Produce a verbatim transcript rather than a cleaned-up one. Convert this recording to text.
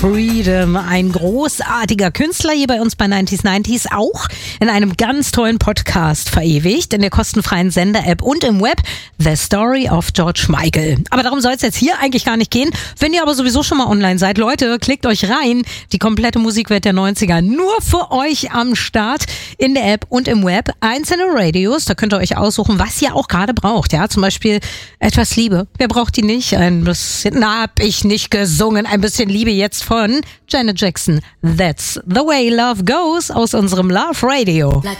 Freedom, ein großartiger Künstler hier bei uns bei neunzig neunzig, auch in einem ganz tollen Podcast verewigt, in der kostenfreien Sender-App und im Web, The Story of George Michael. Aber darum soll es jetzt hier eigentlich gar nicht gehen. Wenn ihr aber sowieso schon mal online seid, Leute, klickt euch rein. Die komplette Musikwelt der neunziger nur für euch am Start in der App und im Web. Einzelne Radios, da könnt ihr euch aussuchen, was ihr auch gerade braucht. Ja, zum Beispiel etwas Liebe. Wer braucht die nicht? Ein bisschen, na, hab ich nicht gesungen. Ein bisschen Liebe jetzt von Janet Jackson. That's the way love goes aus unserem Love Radio. Like